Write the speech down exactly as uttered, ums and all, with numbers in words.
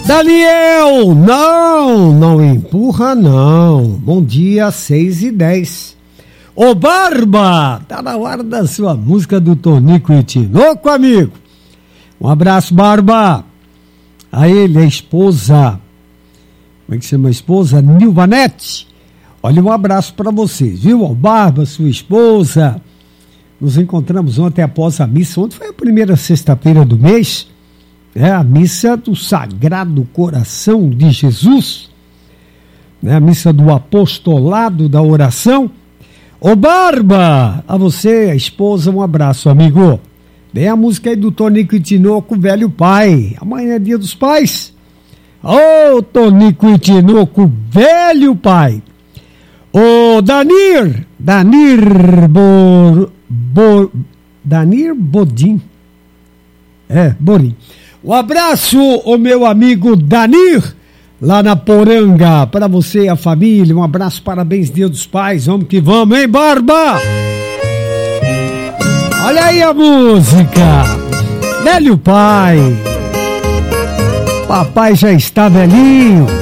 Daniel, não, não empurra não. Bom dia, seis e dez. Ô Barba, tá na hora da sua música do Tonico e Tinoco, amigo. Um abraço, Barba. A ele, a esposa, como é que chama a esposa? Nilvanete. Olha, um abraço para vocês, viu? Ô Barba, sua esposa. Nos encontramos ontem após a missa. Ontem foi a primeira sexta-feira do mês. É a missa do Sagrado Coração de Jesus, né? A missa do apostolado da oração. Ô Barba, a você, a esposa, um abraço, amigo. Vem a música aí do Tonico e Tinoco, Velho Pai. Amanhã é dia dos pais. Ô Tonico e Tinoco, Velho Pai. Ô Danir, Danir Bo, Bo, Danir Bodim. É, Borim. Um abraço, o meu amigo Danir, lá na Poranga, para você e a família. Um abraço, parabéns, Dia dos Pais. Vamos que vamos, hein, Barba? Olha aí a música. Velho Pai. Papai já está velhinho.